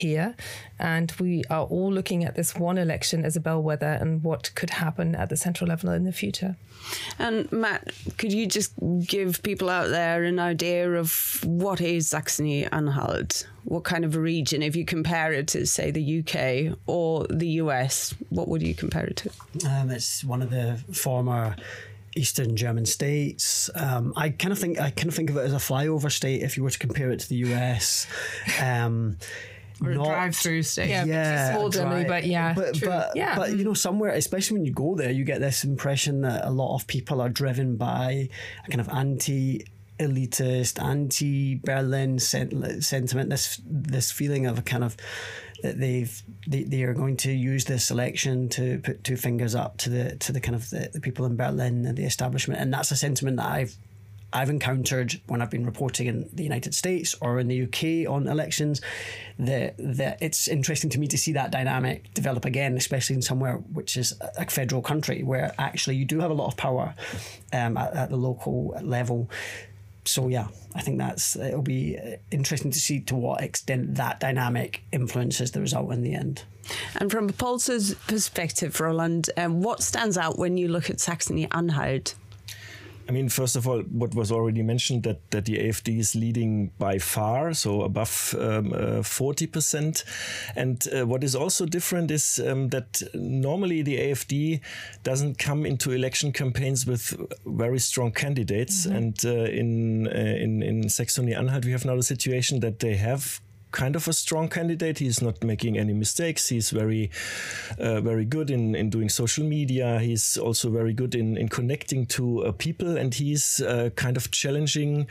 here, and we are all looking at this one election as a bellwether and what could happen at the central level in the future. And Matt, could you just give people out there an idea of what is Saxony-Anhalt? What kind of a region? If you compare it to, say, the UK or the US, what would you compare it to? It's one of the former Eastern German states. I kind of think of it as a flyover state if you were to compare it to the US. Or a drive-through state. Yeah, small Germany, but but you know, somewhere, especially when you go there, you get this impression that a lot of people are driven by a kind of anti-elitist, anti-Berlin sentiment. This feeling of a kind of that they are going to use this election to put two fingers up to the kind of the people in Berlin and the establishment, and that's a sentiment that I've encountered when I've been reporting in the United States or in the UK on elections. That it's interesting to me to see that dynamic develop again, especially in somewhere which is a federal country where actually you do have a lot of power at the local level. So yeah, I think it'll be interesting to see to what extent that dynamic influences the result in the end. And from a Pulse's perspective, Roland, what stands out when you look at Saxony-Anhalt? I mean, first of all, what was already mentioned, that the AfD is leading by far, so above 40%. And what is also different is that normally the AfD doesn't come into election campaigns with very strong candidates. Mm-hmm. And in Saxony-Anhalt, we have now the situation that they have kind of a strong candidate. He's not making any mistakes. He's very good in doing social media. He's also very good in connecting to people, and he's kind of challenging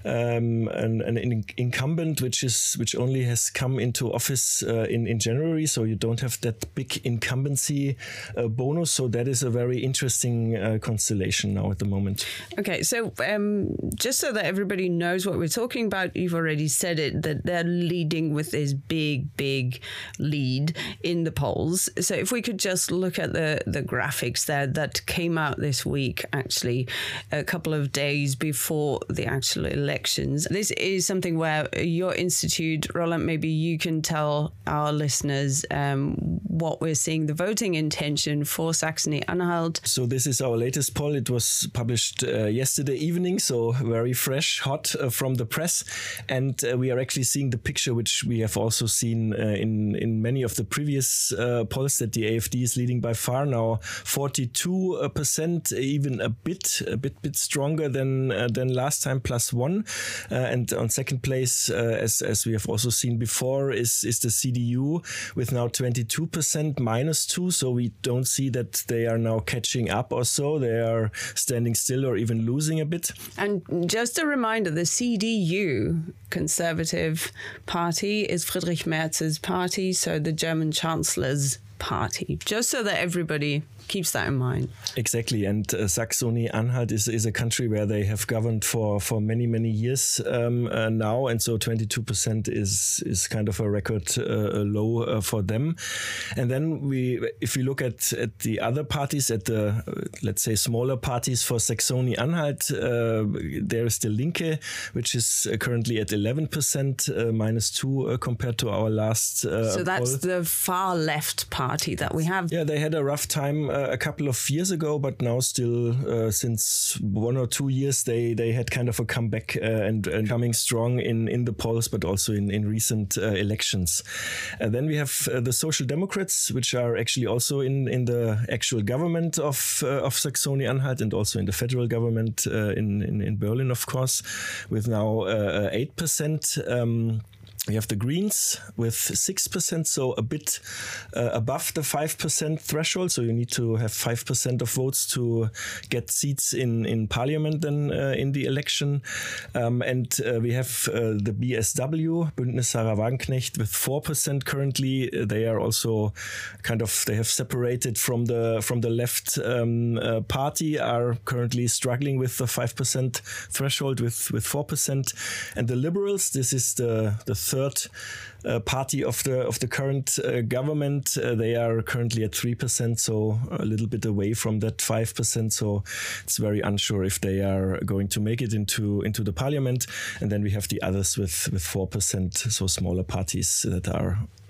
an incumbent which only has come into office in January, so you don't have that big incumbency bonus. So that is a very interesting constellation now at the moment. Okay, so just so that everybody knows what we're talking about, you've already said it, that they're leading with this big lead in the polls. So if we could just look at the graphics there that came out this week, actually a couple of days before the actual elections. This is something where your institute, Roland, maybe you can tell our listeners what we're seeing, the voting intention for Saxony-Anhalt. So this is our latest poll. It was published yesterday evening, so very fresh, hot from the press. And we are actually seeing the picture which we have also seen in many of the previous polls, that the AfD is leading by far now, 42%, even a bit stronger than last time, +1. And on second place, as we have also seen before, is the CDU with now 22%, -2. So we don't see that they are now catching up or so. They are standing still or even losing a bit. And just a reminder, the CDU, Conservative Party, is Friedrich Merz's party, so the German Chancellor's party, just so that everybody keeps that in mind. Exactly. And Saxony-Anhalt is a country where they have governed for many years now. And so 22% is kind of a record low for them. And then if we look at the other parties, at the, let's say, smaller parties for Saxony-Anhalt, there is the Linke, which is currently at 11%, -2 compared to our last So that's poll. the far left party that we have. Yeah, they had a rough time a couple of years ago, but now still since 1 or 2 years they had kind of a comeback and coming strong in the polls, but also in recent elections. And then we have the Social Democrats, which are actually also in the actual government of Saxony-Anhalt and also in the federal government in Berlin, of course, with now 8%. We have the Greens with 6%, so a bit above the 5% threshold. So you need to have 5% of votes to get seats in parliament then in the election. And we have the BSW, Bündnis Sarah Wagenknecht, with 4% currently. They are also they have separated from the left party, are currently struggling with the 5% threshold with 4%. And the Liberals, this is the third party of the current government. They are currently at 3%, so a little bit away from that 5%. So it's very unsure if they are going to make it into the parliament. And then we have the others with 4%, so smaller parties that are